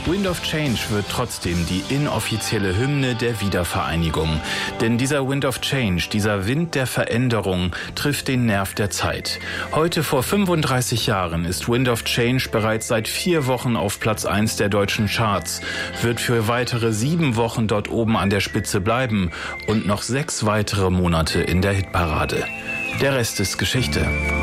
Wind of Change wird trotzdem die inoffizielle Hymne der Wiedervereinigung. Denn dieser Wind of Change, dieser Wind der Veränderung, trifft den Nerv der Zeit. Heute vor 35 Jahren ist Wind of Change bereits seit 4 Wochen auf Platz 1 der deutschen Charts, wird für weitere 7 Wochen dort oben an der Spitze bleiben und noch 6 weitere Monate in der Hitparade. Der Rest ist Geschichte.